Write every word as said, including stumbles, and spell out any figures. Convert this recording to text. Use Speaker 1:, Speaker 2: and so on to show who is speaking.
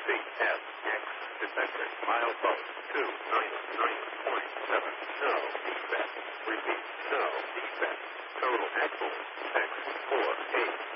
Speaker 1: C F X detected milepost two nine nine point seven. No defect. Repeat. No defect. Total axle X four eight.